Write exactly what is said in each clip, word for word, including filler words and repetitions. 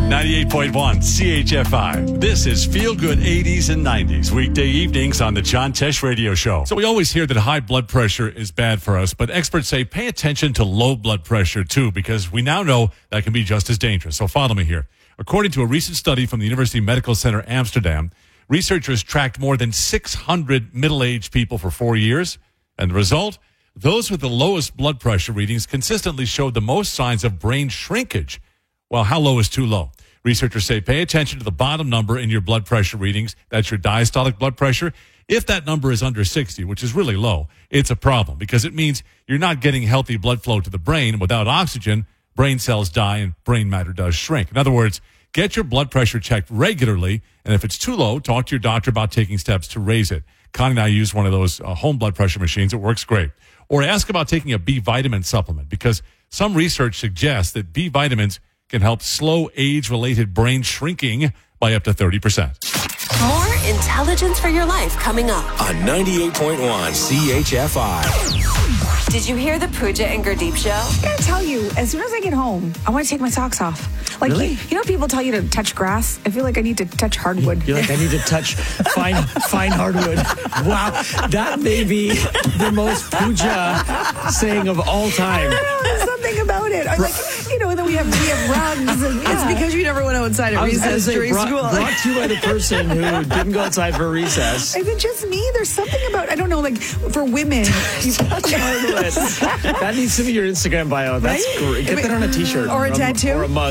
ninety-eight point one C H F I. This is Feel Good eighties and nineties, weekday evenings on the John Tesh Radio Show. So we always hear that high blood pressure is bad for us, but experts say pay attention to low blood pressure too, because we now know that can be just as dangerous. So follow me here. According to a recent study from the University Medical Center Amsterdam, researchers tracked more than six hundred middle-aged people for four years, and the result? Those with the lowest blood pressure readings consistently showed the most signs of brain shrinkage. Well, how low is too low? Researchers say pay attention to the bottom number in your blood pressure readings. That's your diastolic blood pressure. If that number is under sixty, which is really low, it's a problem because it means you're not getting healthy blood flow to the brain. Without oxygen, brain cells die and brain matter does shrink. In other words, get your blood pressure checked regularly, and if it's too low, talk to your doctor about taking steps to raise it. Connie and I use one of those uh, home blood pressure machines. It works great. Or ask about taking a B vitamin supplement because some research suggests that B vitamins can help slow age-related brain shrinking by up to thirty percent. More intelligence for your life coming up on ninety-eight point one C H F I. Did you hear the Pooja and Gurdeep show? I gotta tell you, as soon as I get home, I want to take my socks off. Like, Really? you, you know, people tell you to touch grass. I feel like I need to touch hardwood. You're like, I need to touch fine, fine hardwood. Wow, that may be the most puja saying of all I time. don't know, there's something about it. I'm like, you know, and then we have we have rugs. And, yeah. It's because you never went outside at I was gonna recess say, during brought, school. brought to you by the person who didn't go outside for recess. Is it just me? There's something about, I don't know, like for women. you- Hardwood. That needs to be your Instagram bio. That's Right? great. Get that on a t-shirt. Or a tattoo. Or a mug.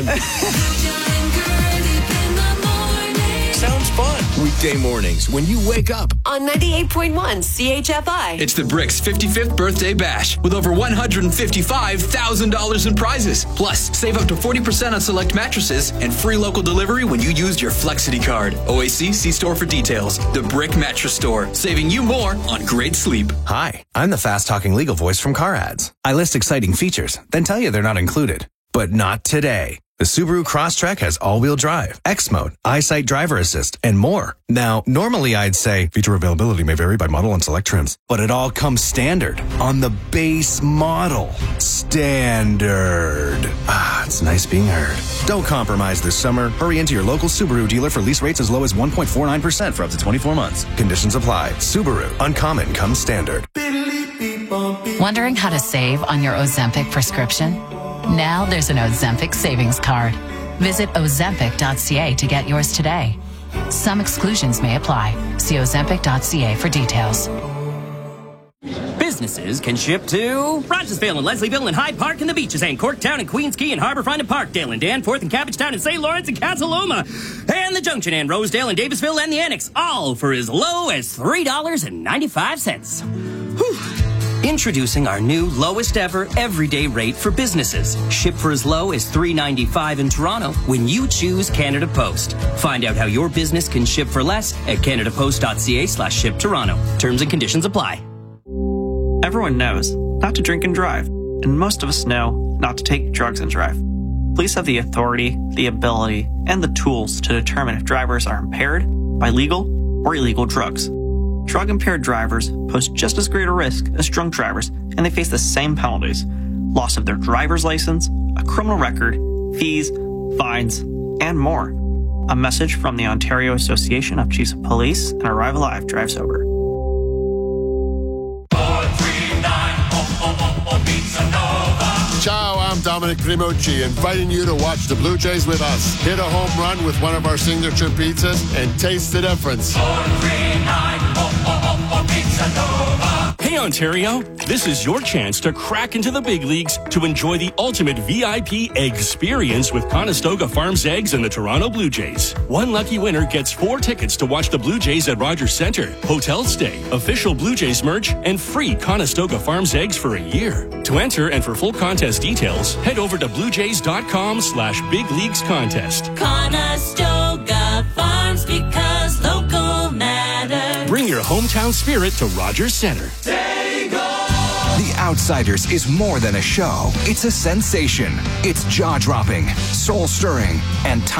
Sounds fun. Weekday mornings when you wake up. On ninety-eight point one C H F I. It's the Bricks fifty-fifth Birthday Bash with over one hundred fifty-five thousand dollars in prizes. Plus, save up to forty percent on select mattresses and free local delivery when you used your Flexity card. O A C, see store for details. The Brick Mattress Store, saving you more on great sleep. Hi, I'm the fast-talking legal voice from Car Ads. I list exciting features, then tell you they're not included. But not today. The Subaru Crosstrek has all-wheel drive, X-Mode, EyeSight Driver Assist, and more. Now, normally I'd say feature availability may vary by model and select trims, but it all comes standard on the base model. Standard. Ah, it's nice being heard. Don't compromise this summer. Hurry into your local Subaru dealer for lease rates as low as one point four nine percent for up to twenty-four months. Conditions apply. Subaru. Uncommon comes standard. Wondering how to save on your Ozempic prescription? Now there's an Ozempic savings card. Visit ozempic dot c a to get yours today. Some exclusions may apply. See ozempic dot c a for details. Businesses can ship to Rogersville and Leslieville and Hyde Park and the Beaches and Corktown and Queens Quay and Harborfront and Parkdale and Danforth and Cabbagetown and Saint Lawrence and Cataloma and the Junction and Rosedale and Davisville and the Annex, all for as low as three dollars and ninety-five cents. Whew. Introducing our new lowest ever everyday rate for businesses. Ship for as low as three dollars and ninety-five cents in Toronto when you choose Canada Post. Find out how your business can ship for less at canada post dot c a slash ship Toronto. Terms and conditions apply. Everyone knows not to drink and drive, and most of us know not to take drugs and drive. Police have the authority, the ability, and the tools to determine if drivers are impaired by legal or illegal drugs. Drug-impaired drivers pose just as great a risk as drunk drivers, and they face the same penalties: loss of their driver's license, a criminal record, fees, fines, and more. A message from the Ontario Association of Chiefs of Police and Arrive Alive Drive Sober. Ciao, I'm Dominic Grimucci, inviting you to watch the Blue Jays with us. Hit a home run with one of our signature pizzas and taste the difference. Hey Ontario, this is your chance to crack into the big leagues to enjoy the ultimate V I P egg experience with Conestoga Farms Eggs and the Toronto Blue Jays. One lucky winner gets four tickets to watch the Blue Jays at Rogers Centre, hotel stay, official Blue Jays merch, and free Conestoga Farms Eggs for a year. To enter and for full contest details, head over to bluejays.com slash big leagues contest. Conestoga Farms, because local matters. Bring your hometown spirit to Rogers Centre. The Outsiders is more than a show. It's a sensation. It's jaw-dropping, soul-stirring, and